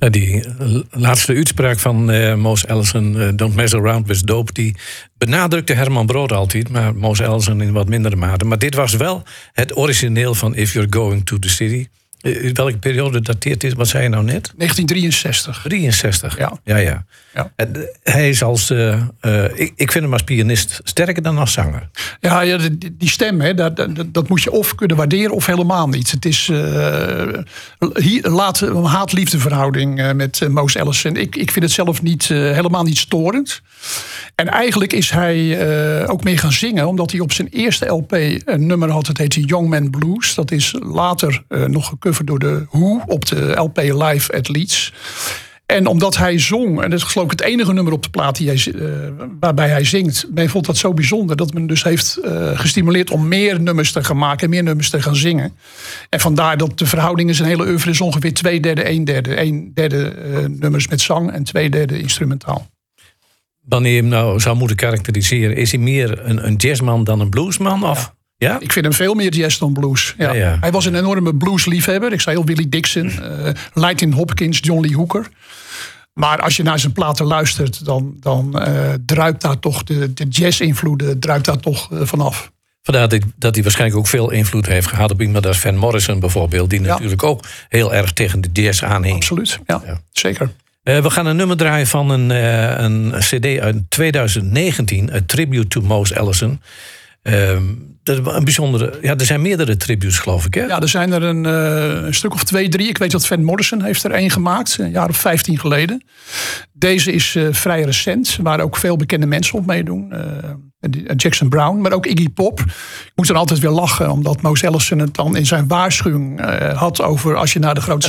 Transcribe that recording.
Die laatste uitspraak van Mose Allison, Don't Mess Around with Dope, die benadrukte Herman Brood altijd, maar Mose Allison in wat mindere mate. Maar dit was wel het origineel van If You're Going to the City. Welke periode dateert dit? Wat zei je nou net? 1963. 63, ja. Ja. Hij is ik vind hem als pianist sterker dan als zanger. Ja, die stem, hè, dat moet je of kunnen waarderen of helemaal niet. Het is een haat-liefde verhouding met Mose Allison. Ik vind het zelf helemaal niet storend. En eigenlijk is hij ook mee gaan zingen, omdat hij op zijn eerste LP een nummer had. Het heette Young Man Blues. Dat is later nog gecoverd door de Who op de LP Live at Leeds. En omdat hij zong, en dat is geloof ik het enige nummer op de plaat waarbij hij zingt, men vond dat zo bijzonder dat men dus heeft gestimuleerd om meer nummers te gaan maken en meer nummers te gaan zingen. En vandaar dat de verhouding in zijn hele oeuvre is ongeveer 2/3, 1/3. 1/3 nummers met zang en 2/3 instrumentaal. Wanneer je hem nou zou moeten karakteriseren, is hij meer een jazzman dan een bluesman? Of? Ja? Ik vind hem veel meer jazz dan blues. Ja. Ja. Hij was een enorme bluesliefhebber. Ik zei al Willie Dixon, Lightning Hopkins, John Lee Hooker. Maar als je naar zijn platen luistert, dan druipt daar toch de jazz-invloeden vanaf. Vandaar dat hij waarschijnlijk ook veel invloed heeft gehad op iemand als Van Morrison bijvoorbeeld, die natuurlijk ook heel erg tegen de jazz aanhing. Absoluut, ja. Zeker. We gaan een nummer draaien van een cd uit 2019, A Tribute to Mose Allison. Dat is een bijzondere. Ja, er zijn meerdere tributes, geloof ik, hè? Ja, er zijn er een stuk of 2, 3. Ik weet dat Van Morrison heeft er 1 gemaakt, een jaar of 15 geleden. Deze is vrij recent, waar ook veel bekende mensen op meedoen. Jackson Browne, maar ook Iggy Pop. Ik moet er altijd weer lachen, omdat Mose Allison het dan in zijn waarschuwing had over als je naar de grote